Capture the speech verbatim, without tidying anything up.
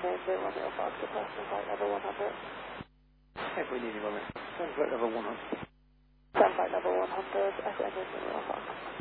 name zero one zero five to person flight level one hundred. Every nearly one minute. Flight level one hundred. Sun flight level one hundred, S N zero five.